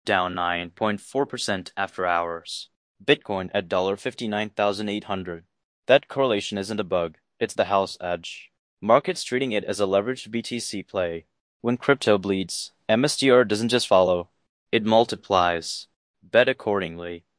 down 9.4% after hours. Bitcoin at $59,800. That correlation isn't a bug, it's the house edge. Markets treating it as a leveraged BTC play. When crypto bleeds, MSTR doesn't just follow, it multiplies. Bet accordingly.